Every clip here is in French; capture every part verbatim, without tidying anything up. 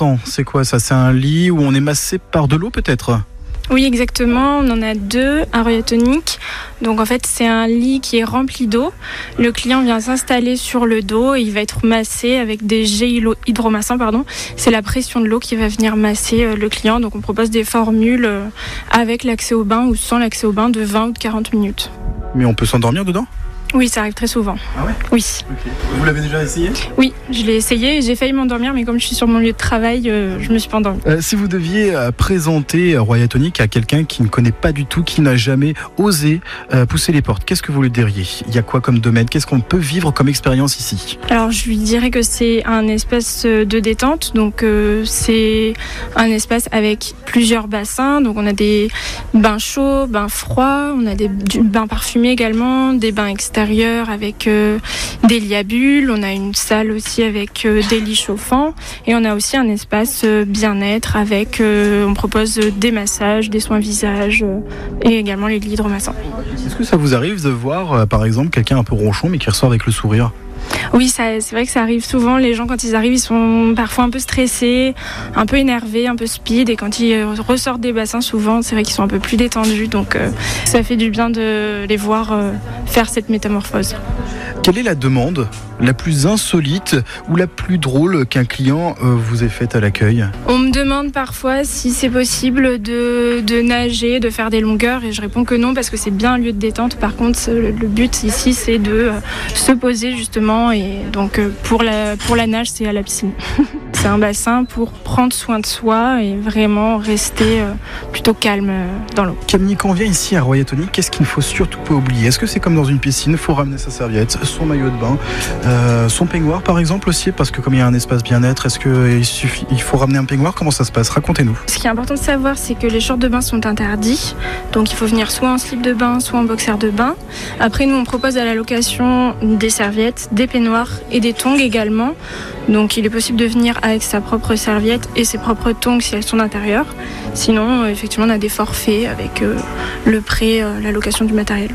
massant, c'est quoi ça? C'est un lit où on est massé par de l'eau peut-être? Oui, exactement. On en a deux à Roya Tonic. Donc en fait, c'est un lit qui est rempli d'eau. Le client vient s'installer sur le dos et il va être massé avec des jets hydromassants. Pardon. C'est la pression de l'eau qui va venir masser le client. Donc on propose des formules avec l'accès au bain ou sans l'accès au bain de vingt ou de quarante minutes. Mais on peut s'endormir dedans? Oui, ça arrive très souvent. Ah ouais? Oui. Okay. Vous l'avez déjà essayé? Oui, je l'ai essayé et j'ai failli m'endormir, mais comme je suis sur mon lieu de travail, euh, je me suis pas endormie. Euh, si vous deviez euh, présenter Roya Tonic à quelqu'un qui ne connaît pas du tout, qui n'a jamais osé euh, pousser les portes, qu'est-ce que vous lui diriez? Il y a quoi comme domaine? Qu'est-ce qu'on peut vivre comme expérience ici? Alors, je lui dirais que c'est un espace de détente. Donc, euh, c'est un espace avec plusieurs bassins. Donc, on a des bains chauds, bains froids, on a des bains parfumés également, des bains extérieurs avec euh, des lits à bulles, on a une salle aussi avec euh, des lits chauffants et on a aussi un espace euh, bien-être avec, euh, on propose des massages, des soins visage euh, et également les lits hydromassants. Est-ce que ça vous arrive de voir euh, par exemple quelqu'un un peu ronchon mais qui ressort avec le sourire? Oui, ça, c'est vrai que ça arrive souvent. Les gens, quand ils arrivent, ils sont parfois un peu stressés, un peu énervés, un peu speed. Et quand ils ressortent des bassins, souvent, c'est vrai qu'ils sont un peu plus détendus. Donc, euh, ça fait du bien de les voir euh, faire cette métamorphose. Quelle est la demande la plus insolite ou la plus drôle qu'un client euh, vous ait faite à l'accueil? On me demande parfois si c'est possible de, de nager, de faire des longueurs, et je réponds que non parce que c'est bien un lieu de détente. Par contre, le but ici, c'est de euh, se poser justement, et donc euh, pour la, pour la nage, c'est à la piscine. C'est un bassin pour prendre soin de soi et vraiment rester euh, plutôt calme euh, dans l'eau. Camille, quand on vient ici à Roya Tonic, qu'est-ce qu'il ne faut surtout pas oublier? Est-ce que c'est comme dans une piscine, il faut ramener sa serviette, son maillot de bain, euh, son peignoir par exemple aussi, parce que comme il y a un espace bien-être, est-ce qu'il suffit, il faut ramener un peignoir? Comment ça se passe? Racontez-nous. Ce qui est important de savoir, c'est que les shorts de bain sont interdits, donc il faut venir soit en slip de bain, soit en boxer de bain. Après, nous on propose à la location des serviettes, des peignoirs et des tongs également, donc il est possible de venir avec sa propre serviette et ses propres tongs si elles sont d'intérieur. Sinon, effectivement, on a des forfaits avec euh, le prêt, euh, la location du matériel.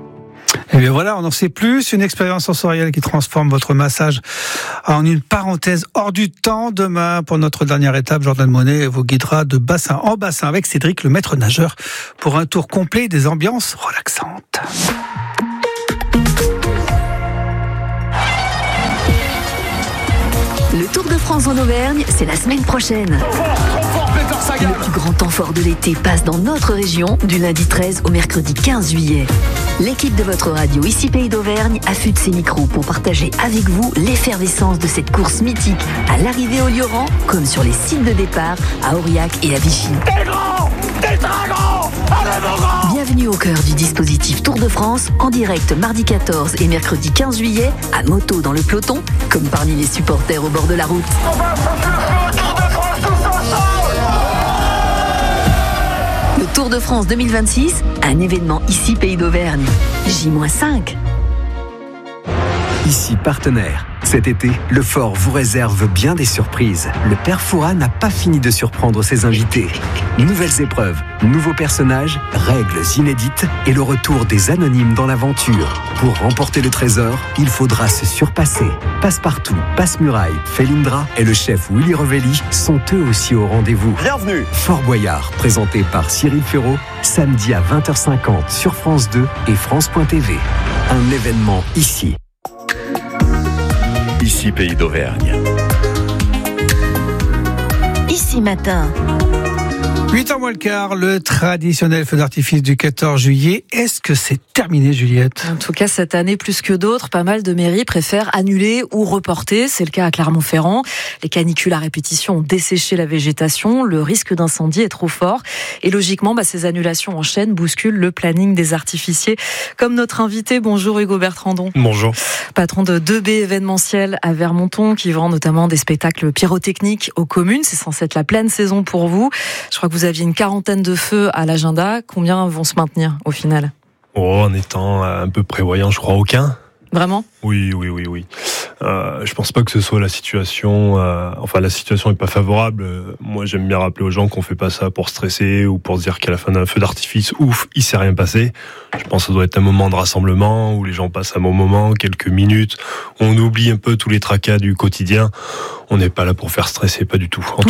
Et bien voilà, on en sait plus. Une expérience sensorielle qui transforme votre massage en une parenthèse hors du temps. Demain, pour notre dernière étape, Jordan Monet vous guidera de bassin en bassin avec Cédric, le maître nageur, pour un tour complet des ambiances relaxantes. Le Tour de France en Auvergne, c'est la semaine prochaine. Le plus grand temps fort de l'été passe dans notre région du lundi treize au mercredi quinze juillet. L'équipe de votre radio ici Pays d'Auvergne affûte ses micros pour partager avec vous l'effervescence de cette course mythique à l'arrivée au Lioran comme sur les sites de départ à Aurillac et à Vichy. T'es grand, t'es très grand, allez mon grand. Bienvenue au cœur du dispositif Tour de France en direct mardi quatorze et mercredi quinze juillet à moto dans le peloton comme parmi les supporters au bord de la route. On va s'enfuir le Tour de France tous ensemble. Le Tour de France deux mille vingt-six, un événement ici Pays d'Auvergne. J cinq. Ici partenaire. Cet été, le Fort vous réserve bien des surprises. Le Père Fouras n'a pas fini de surprendre ses invités. Nouvelles épreuves, nouveaux personnages, règles inédites et le retour des anonymes dans l'aventure. Pour remporter le trésor, il faudra se surpasser. Passepartout, Passe-Muraille, Felindra et le chef Willy Revelli sont eux aussi au rendez-vous. Bienvenue. Fort Boyard, présenté par Cyril Ferraud, samedi à vingt heures cinquante sur France deux et France point T V. Un événement ici. Ici Pays d'Auvergne. Ici matin. huit heures moins le quart, le traditionnel feu d'artifice du quatorze juillet. Est-ce que c'est terminé, Juliette? En tout cas, cette année, plus que d'autres, pas mal de mairies préfèrent annuler ou reporter. C'est le cas à Clermont-Ferrand. Les canicules à répétition ont desséché la végétation. Le risque d'incendie est trop fort. Et logiquement, bah, ces annulations en chaîne bousculent le planning des artificiers. Comme notre invité, bonjour Hugo Bertrandon. Bonjour. Patron de deux B événementiel à Vermonton, qui vend notamment des spectacles pyrotechniques aux communes. C'est censé être la pleine saison pour vous. Je crois que vous aviez une quarantaine de feux à l'agenda. Combien vont se maintenir au final? Oh, en étant un peu prévoyant, je crois aucun. Vraiment? Oui, oui, oui, oui. Euh, je pense pas que ce soit la situation. Euh, enfin, la situation est pas favorable. Euh, moi, j'aime bien rappeler aux gens qu'on fait pas ça pour stresser ou pour se dire qu'à la fin d'un feu d'artifice, ouf, il s'est rien passé. Je pense que ça doit être un moment de rassemblement où les gens passent un bon moment, quelques minutes. On oublie un peu tous les tracas du quotidien. On n'est pas là pour faire stresser, pas du tout. En Tous